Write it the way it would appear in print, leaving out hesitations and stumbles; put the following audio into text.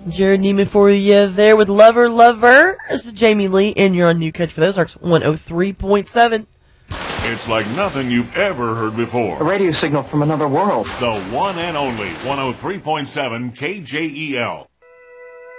Jared Neiman for you there with Lover Lover. This is Jamie Lee, and you're on New Catch for the Ozarks 103.7. It's like nothing you've ever heard before. A radio signal from another world. The one and only 103.7 KJEL.